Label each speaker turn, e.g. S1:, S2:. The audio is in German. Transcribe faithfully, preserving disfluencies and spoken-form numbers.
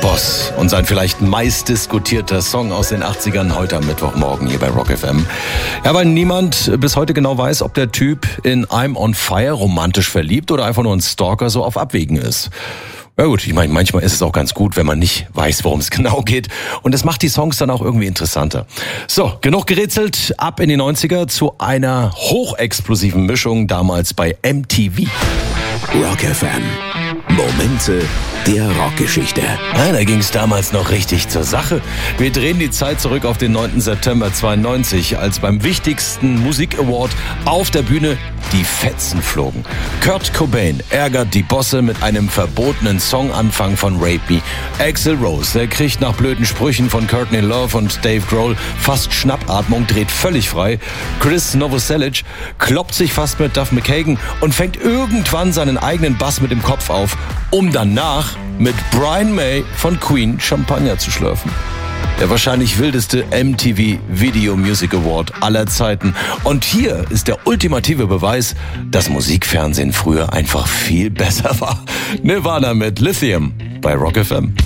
S1: Boss und sein vielleicht meistdiskutierter Song aus den achtzigern heute am Mittwochmorgen hier bei Rock F M. Ja, weil niemand bis heute genau weiß, ob der Typ in I'm on Fire romantisch verliebt oder einfach nur ein Stalker so auf Abwägen ist. Ja gut, ich meine, manchmal ist es auch ganz gut, wenn man nicht weiß, worum es genau geht. Und das macht die Songs dann auch irgendwie interessanter. So, genug gerätselt, ab in die neunziger zu einer hochexplosiven Mischung damals bei M T V.
S2: Rock F M. Momente der Rockgeschichte.
S1: Ja, da ging es damals noch richtig zur Sache. Wir drehen die Zeit zurück auf den neunten September zweiundneunzig, als beim wichtigsten Musik-Award auf der Bühne die Fetzen flogen. Kurt Cobain ärgert die Bosse mit einem verbotenen Songanfang von Rape Me. Axl Rose, der kriegt nach blöden Sprüchen von Courtney Love und Dave Grohl fast Schnappatmung, dreht völlig frei. Chris Novoselic kloppt sich fast mit Duff McKagan und fängt irgendwann seinen eigenen Bass mit dem Kopf auf, um danach mit Brian May von Queen Champagner zu schlürfen. Der wahrscheinlich wildeste M T V Video Music Award aller Zeiten. Und hier ist der ultimative Beweis, dass Musikfernsehen früher einfach viel besser war. Nirvana mit Lithium bei Rock F M.